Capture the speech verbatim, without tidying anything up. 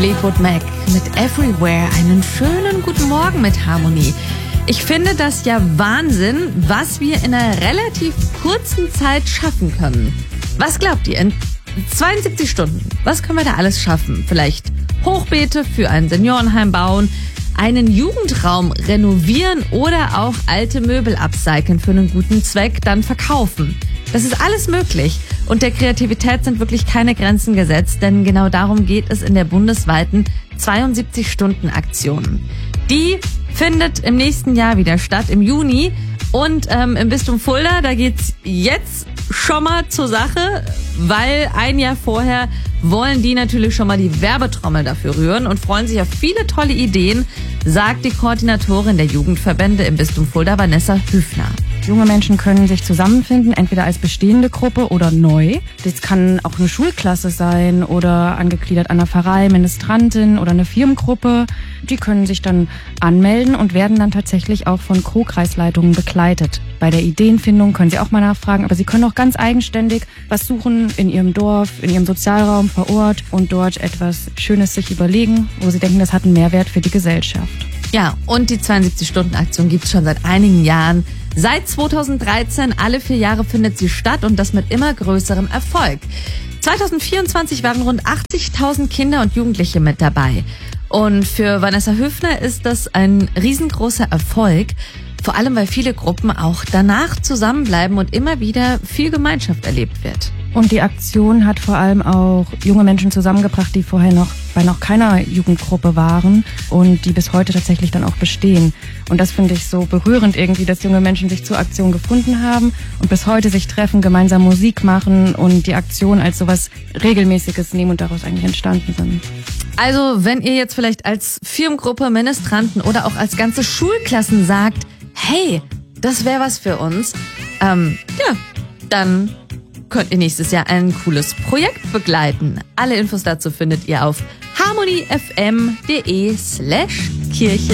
Fleetwood Mac mit Everywhere. Einen schönen guten Morgen mit Harmony. Ich finde das ja Wahnsinn, was wir in einer relativ kurzen Zeit schaffen können. Was glaubt ihr? In zweiundsiebzig Stunden, was können wir da alles schaffen? Vielleicht Hochbeete für ein Seniorenheim bauen, einen Jugendraum renovieren oder auch alte Möbel upcyclen für einen guten Zweck, dann verkaufen. Das ist alles möglich und der Kreativität sind wirklich keine Grenzen gesetzt, denn genau darum geht es in der bundesweiten zweiundsiebzig-Stunden-Aktion. Die findet im nächsten Jahr wieder statt, im Juni. Und ähm, im Bistum Fulda, da geht's jetzt schon mal zur Sache, weil ein Jahr vorher wollen die natürlich schon mal die Werbetrommel dafür rühren und freuen sich auf viele tolle Ideen, sagt die Koordinatorin der Jugendverbände im Bistum Fulda, Vanessa Hüfner. Junge Menschen können sich zusammenfinden, entweder als bestehende Gruppe oder neu. Das kann auch eine Schulklasse sein oder angegliedert an einer Pfarrei, Ministrantin oder eine Firmengruppe. Die können sich dann anmelden und werden dann tatsächlich auch von Co-Kreisleitungen begleitet. Bei der Ideenfindung können sie auch mal nachfragen, aber sie können auch ganz eigenständig was suchen in ihrem Dorf, in ihrem Sozialraum vor Ort und dort etwas Schönes sich überlegen, wo sie denken, das hat einen Mehrwert für die Gesellschaft. Ja, und die zweiundsiebzig-Stunden-Aktion gibt's schon seit einigen Jahren. Seit zweitausenddreizehn, alle vier Jahre findet sie statt und das mit immer größerem Erfolg. zweitausendvierundzwanzig waren rund achtzigtausend Kinder und Jugendliche mit dabei. Und für Vanessa Hüfner ist das ein riesengroßer Erfolg, vor allem weil viele Gruppen auch danach zusammenbleiben und immer wieder viel Gemeinschaft erlebt wird. Und die Aktion hat vor allem auch junge Menschen zusammengebracht, die vorher noch bei noch keiner Jugendgruppe waren und die bis heute tatsächlich dann auch bestehen. Und das finde ich so berührend irgendwie, dass junge Menschen sich zur Aktion gefunden haben und bis heute sich treffen, gemeinsam Musik machen und die Aktion als sowas Regelmäßiges nehmen und daraus eigentlich entstanden sind. Also wenn ihr jetzt vielleicht als Firmengruppe, Ministranten oder auch als ganze Schulklassen sagt, hey, das wäre was für uns, ähm, ja, dann könnt ihr nächstes Jahr ein cooles Projekt begleiten. Alle Infos dazu findet ihr auf harmonyfm.de slash Kirche.